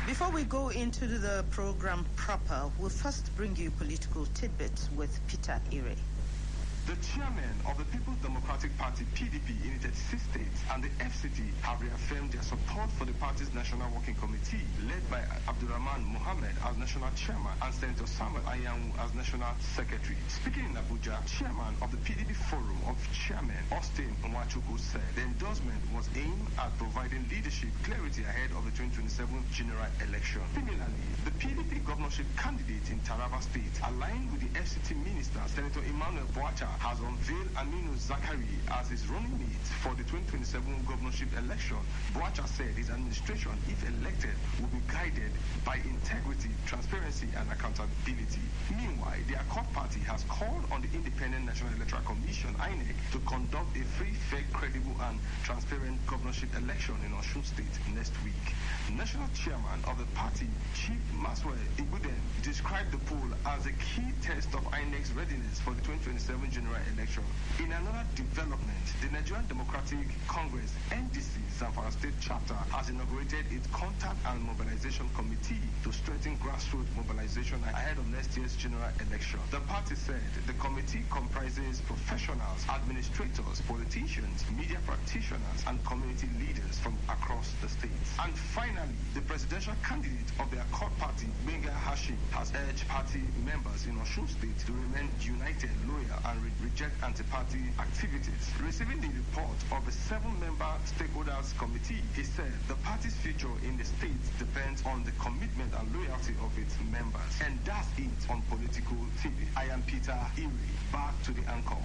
Before we go into the program proper, we'll first bring you political tidbits with Peter Ire. The chairman of the People's Democratic Party, PDP, in its 6 states and the FCT have reaffirmed their support for the party's National Working Committee, led by Abdurrahman Mohammed as National Chairman and Senator Samuel Anyanwu as National Secretary. Speaking in Abuja, Chairman of the PDP Forum of Chairmen, Austin Nwachukwu, said the endorsement was aimed at providing leadership clarity ahead of the 2027 general election. Similarly, the PDP governorship candidate in Taraba State, aligned with the FCT minister, Senator Emmanuel Boacha, has unveiled Aminu Zakari as his running mate for the 2027 governorship election. Boacha said his administration, if elected, will be guided by integrity, transparency, and accountability. Meanwhile, the Accord Party has called on the Independent National Electoral Commission, INEC, to conduct a free, fair, credible, and transparent governorship election in Osun State next week. National chairman of the party, Chief Maswell Iguden, described the poll as a key test of INEC's readiness for the 2027 general election. In another development, the Nigerian Democratic Congress, NDC, Zamfara State Chapter, has inaugurated its Contact and Mobilization Committee to strengthen grassroots mobilization ahead of next year's general election. The party said the committee comprises professionals, administrators, politicians, media practitioners, and community leaders from across the states. And finally, the presidential candidate of the Accord Party, Benga Hashim, has urged party members in Osun State to remain united, loyal, and reject anti-party activities. Receiving the report of the 7-member stakeholders committee, he said the party's future in the state depends on the commitment and loyalty of its members. And that's it on Political TV. I am Peter Ire. Back to the anchor.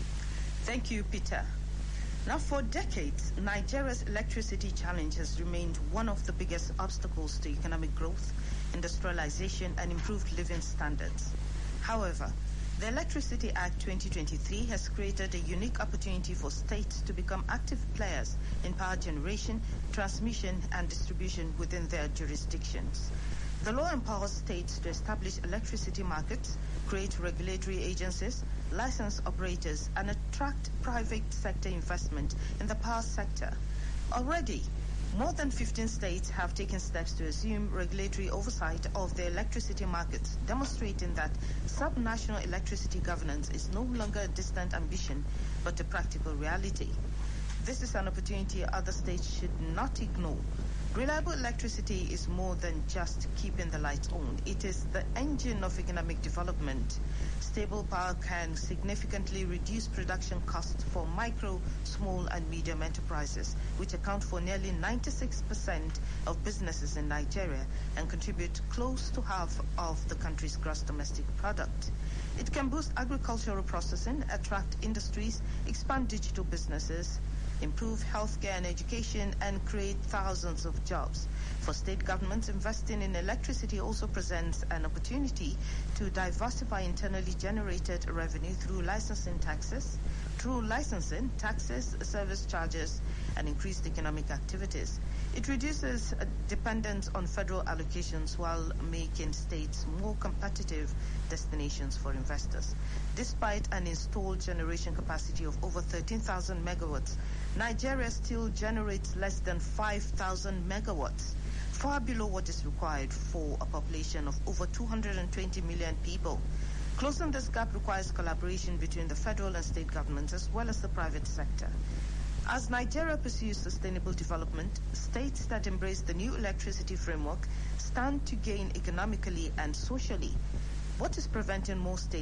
Thank you, Peter. Now, for decades, Nigeria's electricity challenge has remained one of the biggest obstacles to economic growth, industrialization, and improved living standards. However, the Electricity Act 2023 has created a unique opportunity for states to become active players in power generation, transmission, and distribution within their jurisdictions. The law empowers states to establish electricity markets, create regulatory agencies, license operators, and attract private sector investment in the power sector. Already, more than 15 states have taken steps to assume regulatory oversight of the electricity markets, demonstrating that subnational electricity governance is no longer a distant ambition, but a practical reality. This is an opportunity other states should not ignore. Reliable electricity is more than just keeping the lights on. It is the engine of economic development. Stable power can significantly reduce production costs for micro, small, and medium enterprises, which account for nearly 96% of businesses in Nigeria and contribute close to half of the country's gross domestic product. It can boost agricultural processing, attract industries, expand digital businesses, improve healthcare and education, and create thousands of jobs. For state governments, investing in electricity also presents an opportunity to diversify internally generated revenue through licensing, taxes, service charges, and increased economic activities. It reduces dependence on federal allocations while making states more competitive destinations for investors. Despite an installed generation capacity of over 13,000 megawatts, Nigeria still generates less than 5,000 megawatts, far below what is required for a population of over 220 million people. Closing this gap requires collaboration between the federal and state governments as well as the private sector. As Nigeria pursues sustainable development, states that embrace the new electricity framework stand to gain economically and socially. What is preventing most states